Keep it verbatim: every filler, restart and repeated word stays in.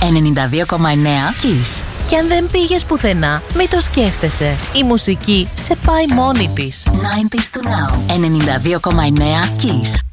ενενήντα δύο κόμμα εννέα Kiss. Και αν δεν πήγες πουθενά, μην το σκέφτεσαι. Η μουσική σε πάει μόνη της. ενενήντα του Now. ενενήντα δύο κόμμα εννέα Kiss.